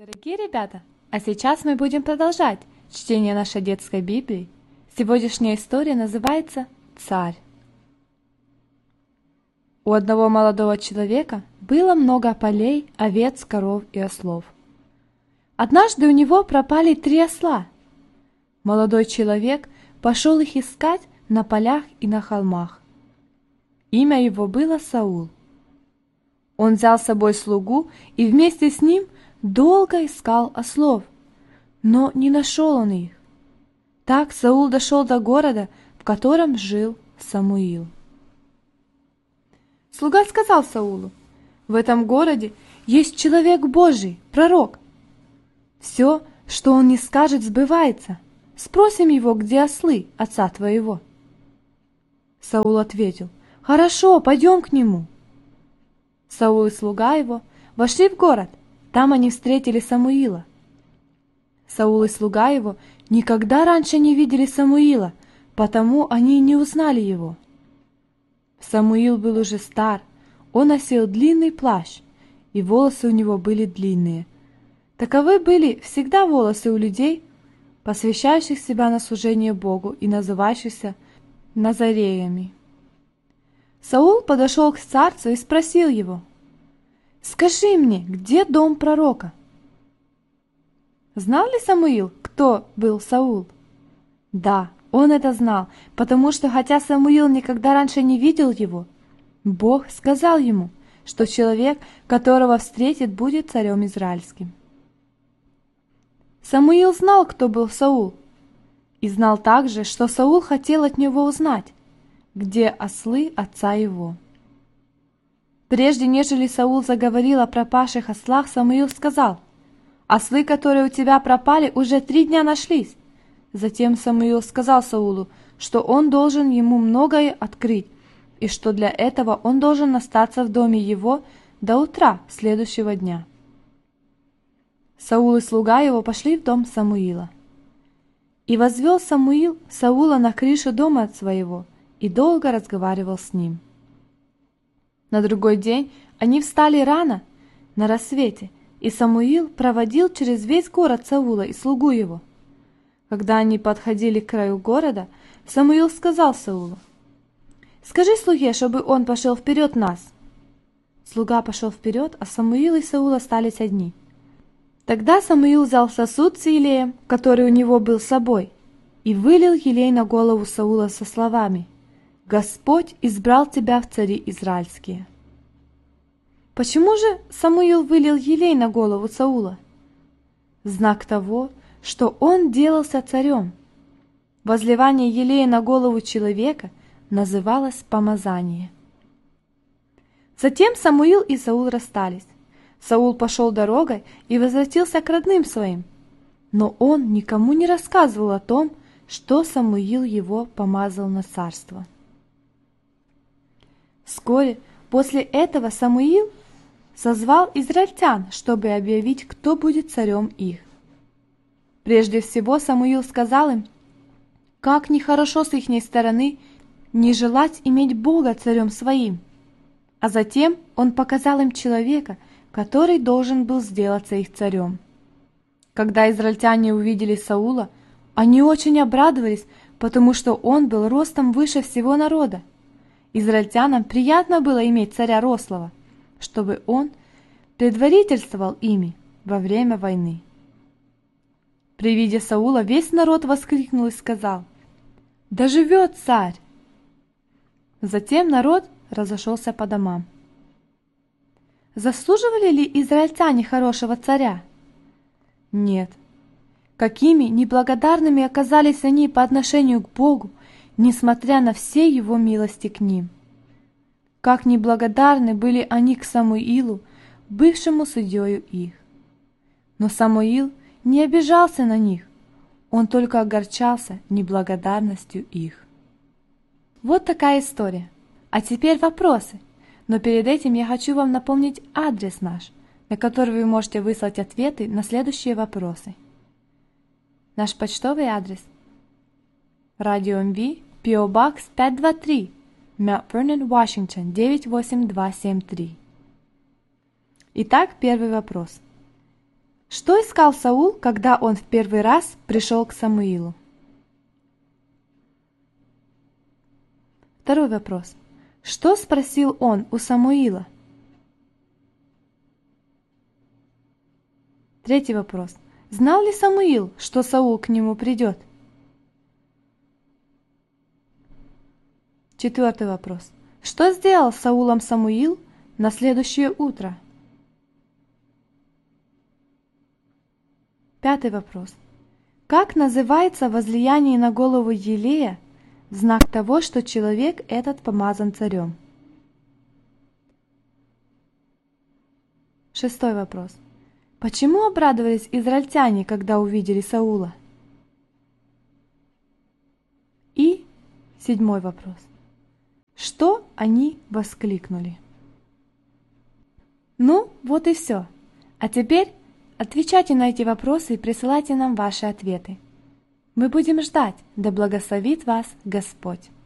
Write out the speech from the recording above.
Дорогие ребята, а сейчас мы будем продолжать чтение нашей детской Библии. Сегодняшняя история называется «Царь». У одного молодого человека было много полей, овец, коров и ослов. Однажды у него пропали 3 осла. Молодой человек пошел их искать на полях и на холмах. Имя его было Саул. Он взял с собой слугу и вместе с ним долго искал ослов, но не нашел он их. Так Саул дошел до города, в котором жил Самуил. Слуга сказал Саулу: «В этом городе есть человек Божий, пророк. Все, что он не скажет, сбывается. Спросим его, где ослы отца твоего». Саул ответил: «Хорошо, пойдем к нему». Саул и слуга его вошли в город. Там они встретили Самуила. Саул и слуга его никогда раньше не видели Самуила, потому они и не узнали его. Самуил был уже стар, он носил длинный плащ, и волосы у него были длинные. Таковы были всегда волосы у людей, посвящающих себя на служение Богу и называющихся назареями. Саул подошел к старцу и спросил его: «Скажи мне, где дом пророка?» Знал ли Самуил, кто был Саул? Да, он это знал, потому что, хотя Самуил никогда раньше не видел его, Бог сказал ему, что человек, которого встретит, будет царем израильским. Самуил знал, кто был Саул, и знал также, что Саул хотел от него узнать, где ослы отца его. Прежде нежели Саул заговорил о пропавших ослах, Самуил сказал: «Ослы, которые у тебя пропали, уже 3 дня нашлись». Затем Самуил сказал Саулу, что он должен ему многое открыть, и что для этого он должен остаться в доме его до утра следующего дня. Саул и слуга его пошли в дом Самуила. И возвел Самуил Саула на крышу дома своего и долго разговаривал с ним. На другой день они встали рано, на рассвете, и Самуил проводил через весь город Саула и слугу его. Когда они подходили к краю города, Самуил сказал Саулу: «Скажи слуге, чтобы он пошел вперед нас». Слуга пошел вперед, а Самуил и Саул остались одни. Тогда Самуил взял сосуд с елеем, который у него был с собой, и вылил елей на голову Саула со словами: «Господь избрал тебя в цари израильские». Почему же Самуил вылил елей на голову Саула? Знак того, что он делался царем. Возливание елея на голову человека называлось помазание. Затем Самуил и Саул расстались. Саул пошел дорогой и возвратился к родным своим, но он никому не рассказывал о том, что Самуил его помазал на царство. Вскоре после этого Самуил созвал израильтян, чтобы объявить, кто будет царем их. Прежде всего Самуил сказал им, как нехорошо с ихней стороны не желать иметь Бога царем своим. А затем он показал им человека, который должен был сделаться их царем. Когда израильтяне увидели Саула, они очень обрадовались, потому что он был ростом выше всего народа. Израильтянам приятно было иметь царя рослого, чтобы он предводительствовал ими во время войны. При виде Саула весь народ воскликнул и сказал: «Да живет царь!» Затем народ разошелся по домам. Заслуживали ли израильтяне хорошего царя? Нет. Какими неблагодарными оказались они по отношению к Богу, несмотря на все его милости к ним. Как неблагодарны были они к Самуилу, бывшему судьею их. Но Самуил не обижался на них, он только огорчался неблагодарностью их. Вот такая история. А теперь вопросы. Но перед этим я хочу вам напомнить адрес наш, на который вы можете выслать ответы на следующие вопросы. Наш почтовый адрес: Radio MV, P.O. Box 523, Mount Vernon, Washington 98273. Итак, первый вопрос. Что искал Саул, когда он в первый раз пришел к Самуилу? Второй вопрос. Что спросил он у Самуила? Третий вопрос. Знал ли Самуил, что Саул к нему придет? Четвертый вопрос. Что сделал с Саулом Самуил на следующее утро? Пятый вопрос. Как называется возлияние на голову Елея в знак того, что человек этот помазан царем? Шестой вопрос. Почему обрадовались израильтяне, когда увидели Саула? И седьмой вопрос. Что они воскликнули? Ну, вот и все. А теперь отвечайте на эти вопросы и присылайте нам ваши ответы. Мы будем ждать, да благословит вас Господь.